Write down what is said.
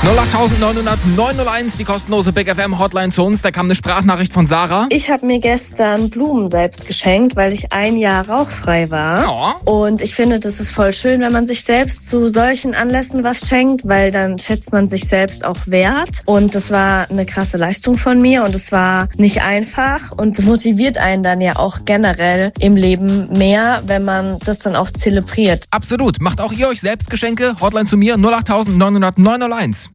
08901, die kostenlose Big FM Hotline zu uns. Da kam eine Sprachnachricht von Sarah. Ich habe mir gestern Blumen selbst geschenkt, weil ich ein Jahr rauchfrei war. Ja. Und ich finde, das ist voll schön, wenn man sich selbst zu solchen Anlässen was schenkt, weil dann schätzt man sich selbst auch wert. Und das war eine krasse Leistung von mir und es war nicht einfach. Und das motiviert einen dann ja auch generell im Leben mehr, wenn man das dann auch zelebriert. Absolut. Macht auch ihr euch selbst Geschenke? Hotline zu mir 08901.